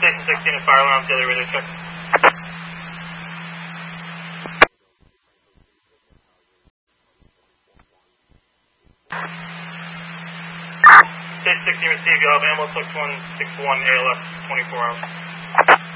Station 16 and fire alarm, daily radio check. Station 16 received, you have ambulance 6161 ALS 24 hours.